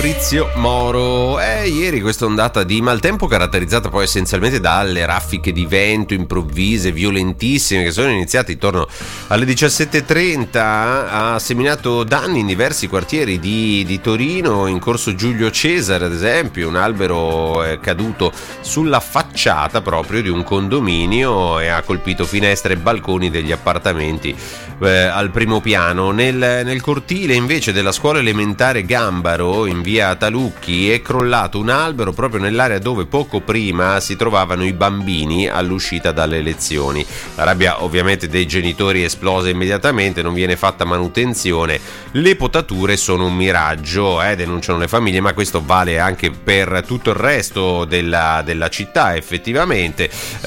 Fabrizio Moro. Ieri questa ondata di maltempo, caratterizzata poi essenzialmente dalle raffiche di vento improvvise, violentissime, che sono iniziate intorno alle 17:30, ha seminato danni in diversi quartieri di Torino. In corso Giulio Cesare, ad esempio, un albero è caduto sulla facciata proprio di un condominio e ha colpito finestre e balconi degli appartamenti al primo piano. Nel cortile invece della scuola elementare Gambaro, in via Talucchi, è crollato un albero proprio nell'area dove poco prima si trovavano i bambini all'uscita dalle lezioni. La rabbia ovviamente dei genitori è esplosa immediatamente, non viene fatta manutenzione, le potature sono un miraggio, denunciano le famiglie, ma questo vale anche per tutto il resto della città effettivamente.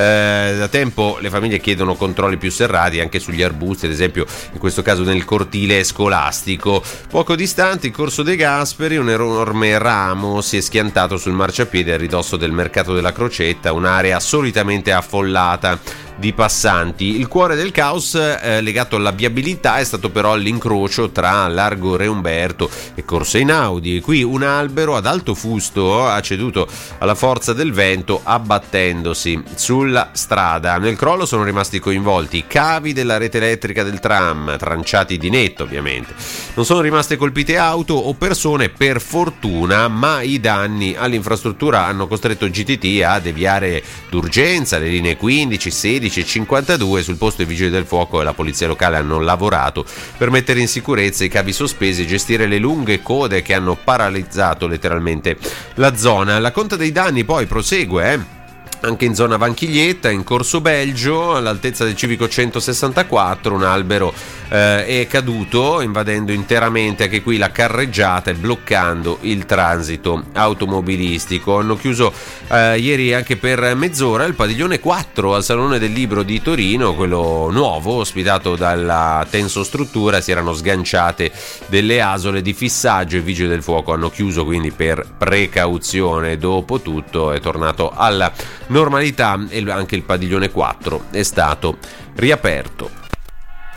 Da tempo le famiglie chiedono controlli più serrati anche sugli arbusti, ad esempio in questo caso nel cortile scolastico. Poco distante, in Corso De Gasperi, un enorme ramo si è schiantato sul marciapiede a ridosso del mercato della Crocetta, un'area solitamente affollata di passanti. Il cuore del caos legato alla viabilità è stato però l'incrocio tra Largo Re Umberto e Corso Einaudi. Qui un albero ad alto fusto ha ceduto alla forza del vento abbattendosi sulla strada. Nel crollo sono rimasti coinvolti i cavi della rete elettrica del tram, tranciati di netto ovviamente. Non sono rimaste colpite auto o persone per fortuna, ma i danni all'infrastruttura hanno costretto GTT a deviare d'urgenza le linee 15, 16 e 52. Sul posto i vigili del fuoco e la polizia locale hanno lavorato per mettere in sicurezza i cavi sospesi e gestire le lunghe code che hanno paralizzato letteralmente la zona. La conta dei danni poi prosegue, anche in zona Vanchiglietta, in Corso Belgio, all'altezza del civico 164, un albero è caduto, invadendo interamente anche qui la carreggiata e bloccando il transito automobilistico. Hanno chiuso ieri anche per mezz'ora il padiglione 4 al Salone del Libro di Torino, quello nuovo, ospitato dalla Tensostruttura. Si erano sganciate delle asole di fissaggio e i vigili del fuoco hanno chiuso quindi per precauzione. Dopo tutto è tornato alla normalità e anche il padiglione 4 è stato riaperto.